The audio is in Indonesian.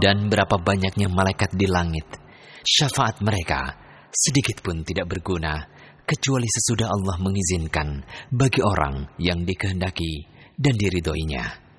dan berapa banyaknya malaikat di langit, syafaat mereka sedikit pun tidak berguna, kecuali sesudah Allah mengizinkan bagi orang yang dikehendaki dan diridhoinya.